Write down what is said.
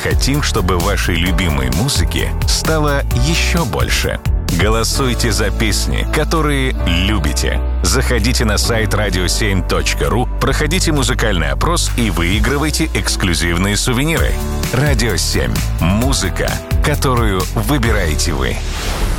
хотим, чтобы вашей любимой музыки стало еще больше. Голосуйте за песни, которые любите. Заходите на сайт radio7.ru, проходите музыкальный опрос и выигрывайте эксклюзивные сувениры. Радио 7. Музыка, которую выбираете вы.